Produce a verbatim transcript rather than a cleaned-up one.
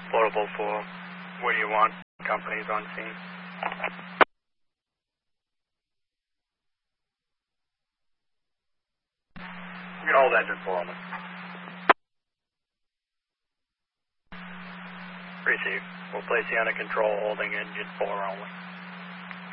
Portable four. What do you want? Companies on scene. Hold engine four on us. Receive. We'll place you under control, holding engine four only.